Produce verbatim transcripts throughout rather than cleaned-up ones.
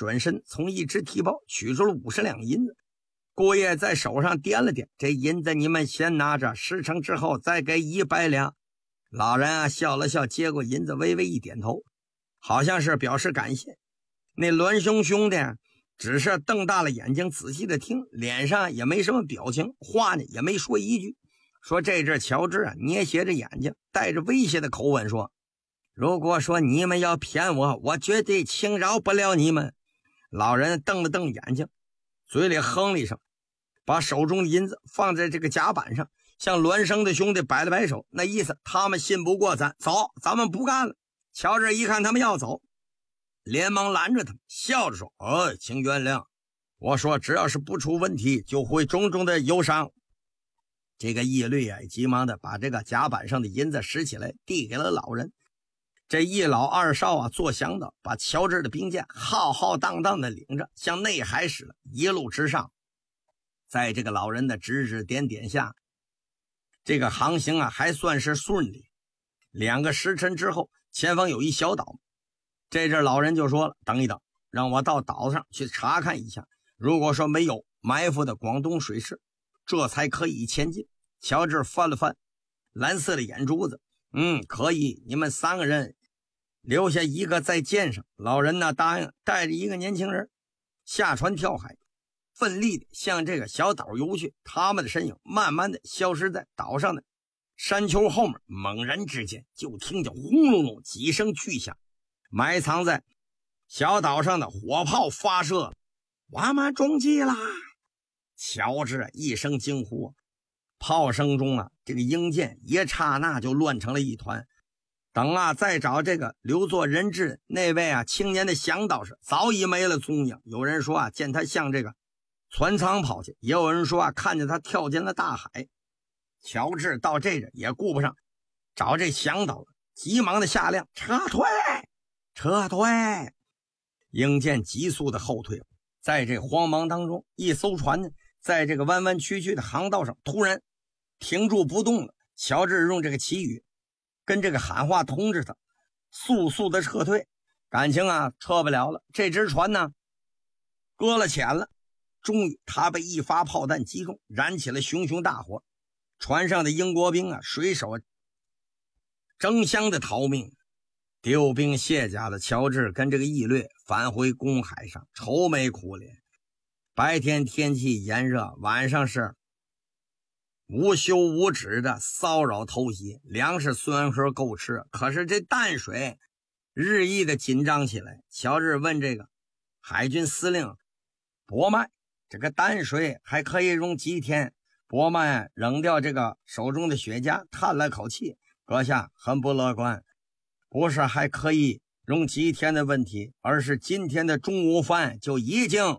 转身从一只提包取出了五十两银子。姑爷在手上掂了掂，这银子你们先拿着，事成之后再给一百两。老人啊笑了笑，接过银子，微微一点头，好像是表示感谢。那栾兄兄弟只是瞪大了眼睛仔细的听，脸上也没什么表情，话呢也没说一句。说这阵乔治啊捏斜着眼睛，带着威胁的口吻说，如果说你们要骗我，我绝对轻饶不了你们。老人瞪了瞪眼睛，嘴里哼了一声，把手中的银子放在这个甲板上，向栾生的兄弟摆了摆手，那意思他们信不过咱，走，咱们不干了。乔治一看他们要走，连忙拦着他们，笑着说，哎，请原谅，我说只要是不出问题，就会重重的忧伤。这个义律啊急忙的把这个甲板上的银子拾起来递给了老人。这一老二少啊做向导，把乔治的兵舰浩浩荡荡的领着向内海驶了，一路直上。在这个老人的指指点点下，这个航行啊还算是顺利。两个时辰之后，前方有一小岛，这阵老人就说了，等一等，让我到岛上去查看一下，如果说没有埋伏的广东水师，这才可以前进。乔治翻了翻蓝色的眼珠子，嗯，可以，你们三个人留下一个在舰上。老人呢答应，带着一个年轻人下船跳海，奋力的向这个小岛游去。他们的身影慢慢的消失在岛上的山丘后面。猛然之间就听见轰隆隆几声巨响，埋藏在小岛上的火炮发射了，我们中计啦！乔治一声惊呼，炮声中啊，这个鹰舰一刹那就乱成了一团。等啊再找这个留作人质那位啊青年的向导时，早已没了踪影。有人说啊见他向这个船舱跑去，也有人说啊看见他跳进了大海。乔治到这阵也顾不上找这向导了，急忙的下令，撤退撤退。鹰舰急速的后退。在这慌忙当中，一艘船呢在这个弯弯曲曲的航道上突然停住不动了。乔治用这个旗语跟这个喊话通知他速速的撤退，感情啊撤不了了。这只船呢搁了浅了，终于他被一发炮弹击中，燃起了熊熊大火。船上的英国兵啊水手争相的逃命。丢兵卸甲的乔治跟这个义律返回公海上，愁眉苦脸。白天天气炎热，晚上是无休无止的骚扰偷袭。粮食虽然说够吃，可是这淡水日益的紧张起来。乔治问这个海军司令伯曼，这个淡水还可以用几天？伯曼扔掉这个手中的雪茄，叹了口气，阁下很不乐观，不是还可以用几天的问题，而是今天的中午饭就已经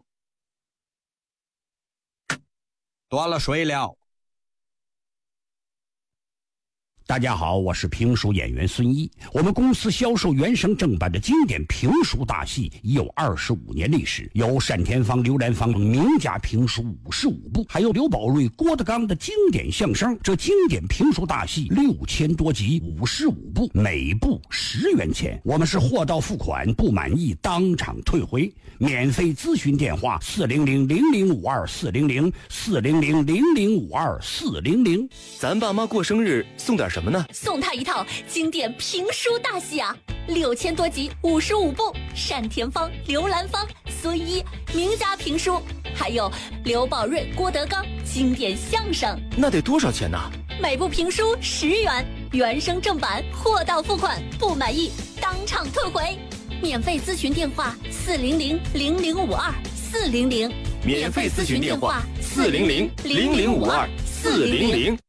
断了水了。 大家好，我是评书演员孙一。我们公司销售原声正版的经典评书大戏已有二十五年历史，有单田芳、刘兰芳等名家评书五十五部，还有刘宝瑞、郭德纲的经典相声。这经典评书大戏六千多集，五十五部，每部十元钱。我们是货到付款，不满意当场退回。免费咨询电话：四零零零零五二四零零四零零零零五二四零零。 咱爸妈过生日送点什么呢？ 送他一套经典评书大戏啊，六千多集，五十五部，单田芳、刘兰芳、孙一名家评书，还有刘宝瑞、郭德纲经典相声。 那得多少钱呢？ 每部评书十元，原声正版，货到付款，不满意当场退回。免费咨询电话：四零零零零五二四零零。 免费咨询电话：四零零零零五二四零零。